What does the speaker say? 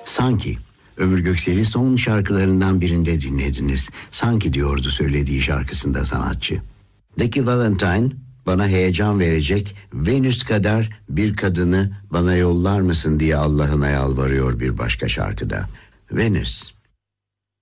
Sanki. Ömür Göksel'i son şarkılarından birinde dinlediniz. Sanki diyordu söylediği şarkısında sanatçı. Dickie Valentine bana heyecan verecek Venüs kadar bir kadını bana yollar mısın diye Allah'ına yalvarıyor bir başka şarkıda. Venüs.